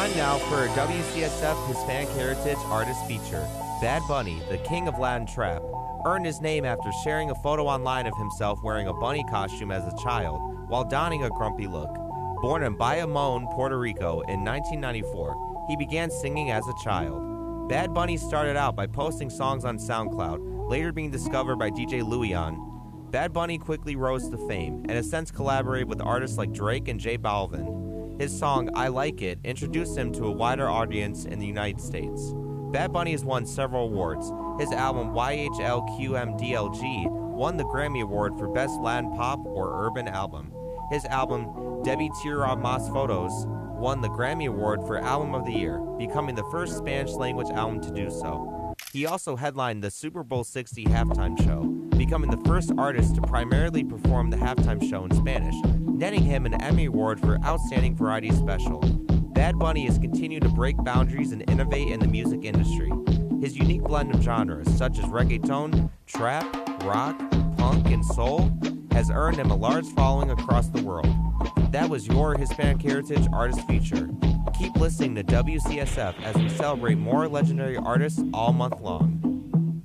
Time now for a WCSF Hispanic Heritage Artist feature. Bad Bunny, the king of Latin trap, earned his name after sharing a photo online of himself wearing a bunny costume as a child while donning a grumpy look. Born in Bayamón, Puerto Rico in 1994, he began singing as a child. Bad Bunny started out by posting songs on SoundCloud, later being discovered by DJ Luyan. Bad Bunny quickly rose to fame and has since collaborated with artists like Drake and J Balvin. His song I Like It introduced him to a wider audience in the United States. Bad Bunny has won several awards. His album YHLQMDLG won the Grammy Award for Best Latin Pop or Urban Album. His album Debí Tirar Más Fotos won the Grammy Award for Album of the Year, becoming the first Spanish-language album to do so. He also headlined the Super Bowl 60 halftime show, becoming the first artist to primarily perform the halftime show in Spanish, netting him an Emmy Award for Outstanding Variety Special. Bad Bunny has continued to break boundaries and innovate in the music industry. His unique blend of genres, such as reggaeton, trap, rock, punk, and soul, has earned him a large following across the world. That was your Hispanic Heritage Artist feature. Keep listening to WCSF as we celebrate more legendary artists all month long.